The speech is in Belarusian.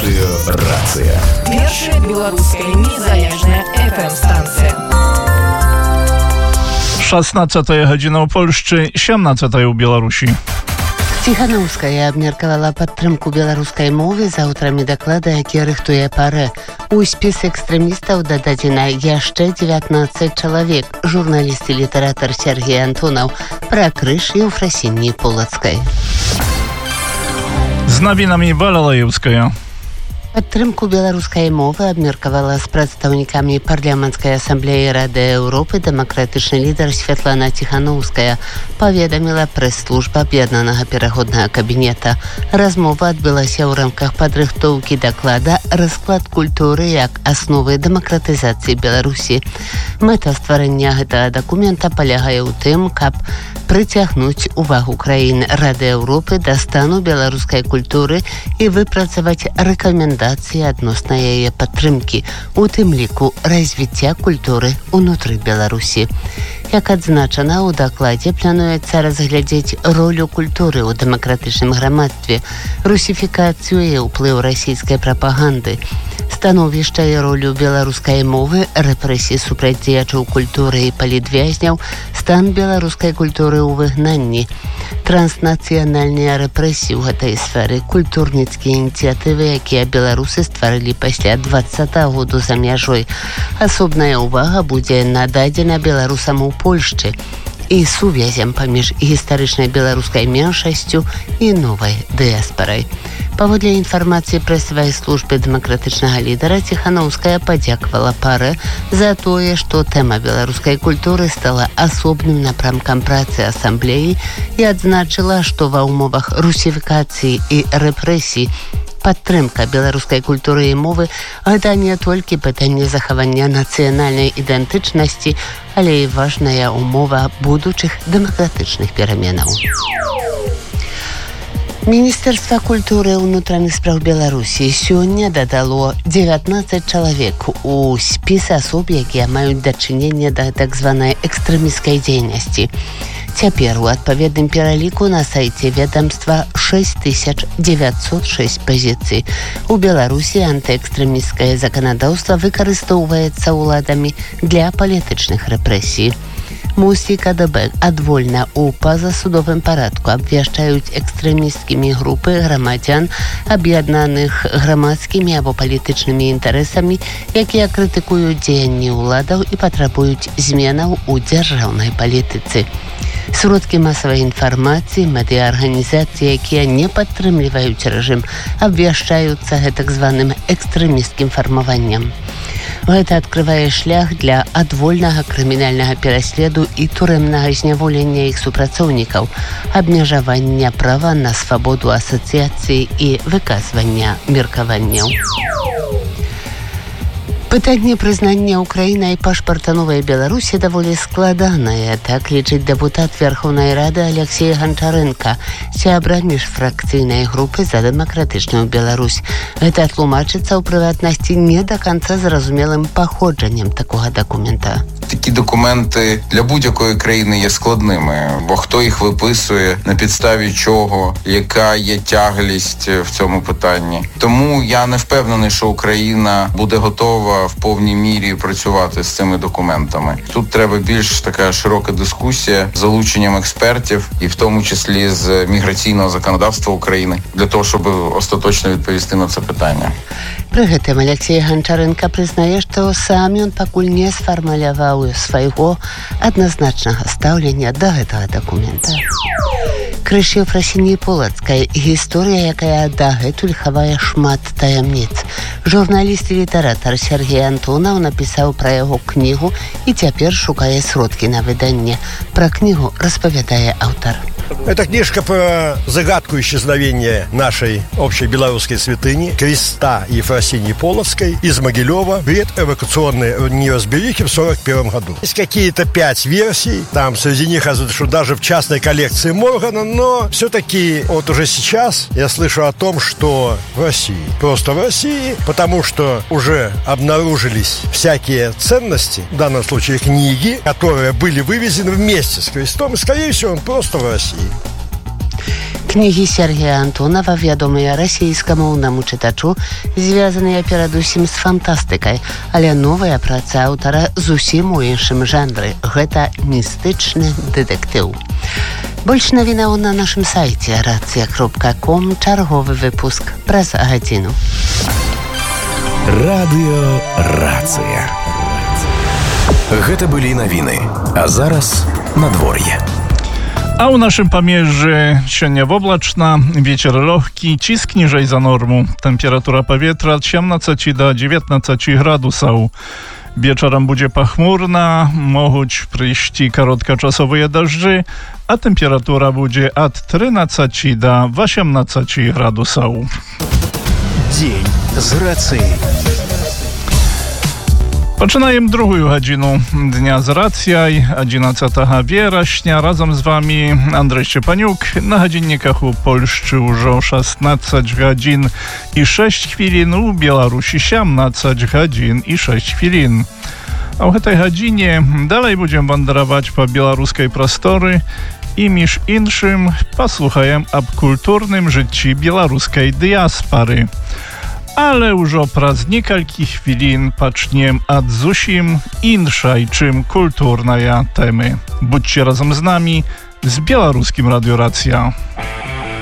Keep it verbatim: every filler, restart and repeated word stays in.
Радыёрацыя. Першая беларуская незалежная эф эм-станція. шестнадцатая гадзіна ў Польшчы, сямнадцатая ў Беларусі. Ціханаўская абмеркавала падтрымку беларускай мовы з аўтарамі даклада, які рыхтуе парэ. У спіс экстрэмістаў дададзена яшчэ дзевятнаццаць чалавек. Журналіст і літаратар Сергей Антонаў пра крыж Еўфрасініі Полацкай. З навінамі Валя Лаеўская. Падтрымку беларускай мовы абмеркавала з прадстаўнікамі парламенцкай асамблеі Рады Еўропы дэмакратычны лідар Святлана Ціханаўская, паведаміла прэс-служба аб'яднанага пераходнага кабінета. Размова адбылася ў рамках падрыхтоўкі даклада «Расклад культуры як асновы дэмакратызацыі Беларусі». Мэта стварэння гэтага дакумента палягае ў тым, каб прыцягнуць увагу краін Рады Еўропы да стану беларускай культуры і выпрацаваць рэкамендацыі адносна яе падтрымкі, у тым ліку развіцця культуры ўнутры Беларусі. Як адзначана, ў дакладзе плануецца разглядзець ролю культуры ў дэмакратычным грамадстве, русіфікацыю і ўплыў расійскай прапаганды, становішча і ролю беларускай мовы, рэпрэсіі супраць дзеячаў культуры і палітвязняў, стан беларускай культуры ў выгнанні, транснацыянальныя рэпрэсіі ў гэтай сферы, культурніцкія ініцыятывы, якія беларусы стварылі пасля дваццатага году за мяжой. Асобная ўвага будзе нададзена беларусам у Польшчы і сувязям паміж гістарычнай беларускай меншасцю і новай дыяспарай. Паводле інфармацыі прэсавай службы дэмакратычнага лідара, Ціханаўская падзякавала парэ за тое, што тэма беларускай культуры стала асобным напрамкам працы асамблеі і адзначыла, што ва ўмовах русіфікацыі і рэпрэсій падтрымка беларускай культуры і мовы гэта не толькі пытанне захавання нацыянальнай ідэнтычнасці, але і важная ўмова будучых дэмакратычных пераменаў. Міністэрства культуры і ўнутраных спраў Беларусі сёння дадало дзевятнаццаць чалавек у спіс асоб, якія маюць дачыненне да так званай экстрэмісцкай дзейнасці. Цяпер у адпаведным пераліку на сайце ведомства шэсць тысяч дзевяцьсот шэсць пазіцый. У Беларусі антыэкстрэмісцкае заканадаўства выкарыстоўваецца ўладамі для палітычных рэпрэсій. МУС і КДБ адвольна ў пазасудовым парадку абвяшчаюць экстрэмісцкімі групы грамадзян, аб'яднаных грамадскімі або палітычнымі інтарэсамі, якія крытыкуюць дзеянні ўладаў і патрабуюць зменаў у дзяржаўнай палітыцы. Сродкі масавай інфармацыі, медыаарганізацыі, якія не падтрымліваюць рэжым, абвяшчаюцца гэтак званым экстрэмісцкім фармаваннем. Гэта адкрывае шлях для адвольнага крымінальнага пераследу і турэмнага зняволення іх супрацоўнікаў, абмежавання права на свабоду асацыяцыі і выказвання меркаванняў. Пытанне прызнання Украінай пашпарта новай Беларусі даволі складанае, так лічыць дэпутат Верховнай Рады Алексей Гончаренко, сябра міжфракцыйнай групы за дэмакратычную Беларусь. Гэта тлумачыцца ў прыватнасці не да канца зразумелым паходжанням такога дакумента. Такі документи для будь-якої країни є складними, бо хто їх виписує, на підставі чого, яка є тяглість в цьому питанні. Тому я не впевнений, що Україна буде готова в повній мірі працювати з цими документами. Тут треба більш така широка дискусія з залученням експертів, і в тому числі з міграційного законодавства України, для того, щоб остаточно відповісти на це питання. Пры гэтым Алексей Гончаренко прызнае, што сам ён пакуль не сфармуляваў свайго адназначнага стаўлення да гэтага дакумента. Крыж Еўфрасініі Полацкай – гісторыя, якая дагэтуль хавае шмат таямніц. Журналіст і літаратар Сергей Антонаў напісаў пра яго кнігу і цяпер шукае сродкі на выданне. Пра кнігу распавядае аўтар. Это книжка про загадку исчезновения нашей общей белорусской святыни, креста Ефросинии Полоцкой из Могилева в эвакуационной неразберихе в сорок первом году. Есть какие-то пять версий, там среди них, что даже в частной коллекции Моргана, но все-таки вот уже сейчас я слышу о том, что в России, просто в России, потому что уже обнаружились всякие ценности, в данном случае книги, которые были вывезены вместе с крестом, и, скорее всего, он просто в России. Книги Сергея Антонова, вядомыя расійскамоўнаму чытачу, звязаныя перадусім з фантастыкай, але новая праца аўтара зусім у іншым жанры. Гэта містычны дэтэктыў. Больш навінаў на нашым сайце рацыя кропка ком, чарговы выпуск праз гадзіну. Радыё Рацыя. Гэта былі навіны, а зараз надвор'е. A u naszym pamierzy сёння woblачна, ветер лёгкі, ціск ніжэй за норму. Тэмпература паветра ад сямнаццаці да дзевятнаццаці градусаў. Вечарам будзе пахмурна, могуць прыйсці кароткачасовыя дажджы, а тэмпература будзе ад трынаццаці да васямнаццаці градусаў. Дзень з рацыяй. Пачынаем другую гадзіну дня з рацыяй адзінаццатага верасня. Разам з вами Андрэй Шчепанюк. На гадзінніках у Польшчы ўжо шаснаццаць гадзін і шэсць хвілін, у Беларусі сямнаццаць гадзін і шэсць хвілін. А ў гэтай гадзіне далей будзем вандраваць па беларускай прасторы і між іншым паслухаем аб культурным жыцці беларускай дыяспары. Ale ўжо праз некалькі хвілін пачнем ад зусім іншай, чым культурная тэмы. Будźcie разам з намі з беларускім радыё Рацыя.